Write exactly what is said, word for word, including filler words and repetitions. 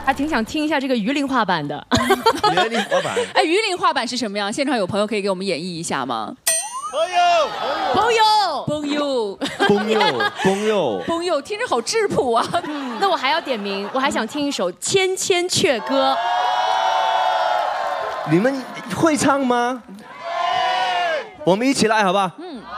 还挺想听一下这个榆林话版的。 榆林话版。 哎，榆林话版是什么样？现场有朋友可以给我们演绎一下吗？ 朋友， 朋友， 朋友，朋友， 朋友，听着好质朴啊。 那我还要点名，我还想听一首《千千阙歌》。 你们会唱吗？我们一起来，好吧？嗯。